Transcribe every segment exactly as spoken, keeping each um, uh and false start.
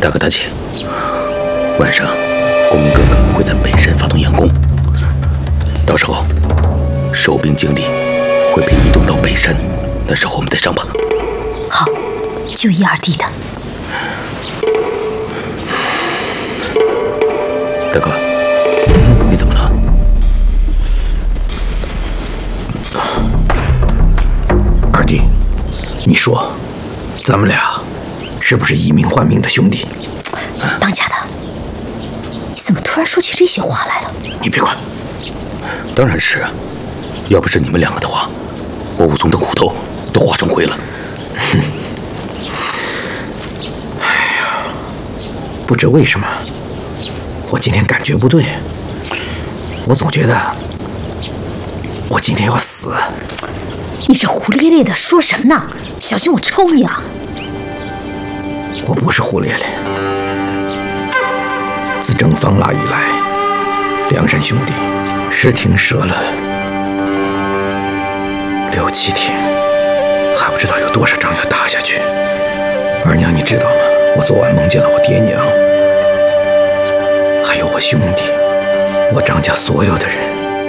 大哥大姐，晚上公明哥哥会在北山发动佯攻，到时候守兵精力会被移动到北山，那时候我们再上吧。 好，就一二弟的。 大哥，你怎么了？ 二弟，你说，咱们俩是不是以命换命的兄弟？ 当家的，你怎么突然说起这些话来了？ 你别管。 当然是，要不是你们两个的话，我武松的骨头都化成灰了。 哼。哎呀，不知为什么，我今天感觉不对，我总觉得我今天要死。 你这胡咧咧的说什么呢？小心我抽你啊！ 我不是胡咧咧。自征方腊以来，梁山兄弟是停蛇了六七天，还不知道有多少仗要打下去。二娘，你知道吗？我昨晚梦见了我爹娘，还有我兄弟，我张家所有的人。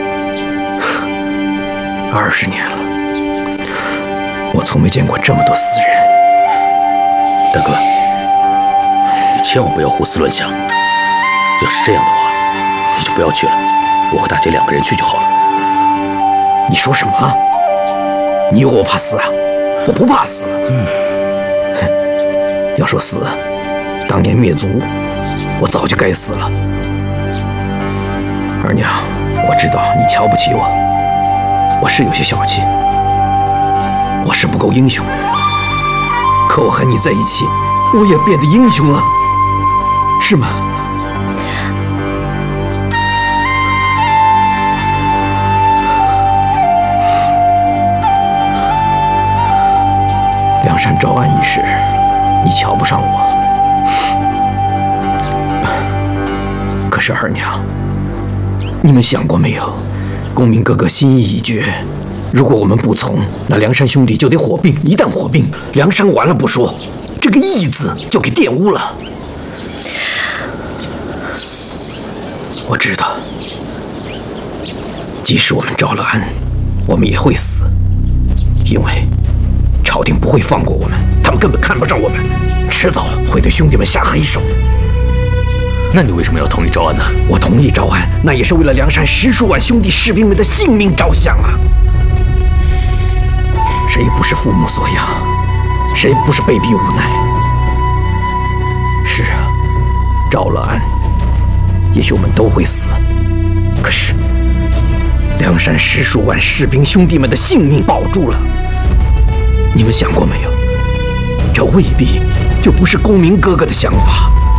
二十年了，我从没见过这么多死人。 大哥，你千万不要胡思乱想。要是这样的话，你就不要去了，我和大姐两个人去就好了。 你说什么？你以为我怕死啊？我不怕死。嗯。哼，要说死，当年灭族，我早就该死了。二娘，我知道你瞧不起我，我是有些小气，我是不够英雄。可我和你在一起，我也变得英雄了，是吗？梁山招安一事，你瞧不上我。可是二娘，你们想过没有？公明哥哥心意已决，如果我们不从，那梁山兄弟就得火并。一旦火并，梁山完了不说，这个义字就给玷污了。我知道，即使我们招了安，我们也会死，因为朝廷不会放过我们，他们根本看不上我们，迟早会对兄弟们下黑手。 那你为什么要同意招安呢？ 我同意招安，那也是为了梁山十数万兄弟士兵们的性命着想啊！谁不是父母所养？谁不是被逼无奈？是啊，招了安，也许我们都会死，可是梁山十数万士兵兄弟们的性命保住了。你们想过没有？这未必就不是公明哥哥的想法。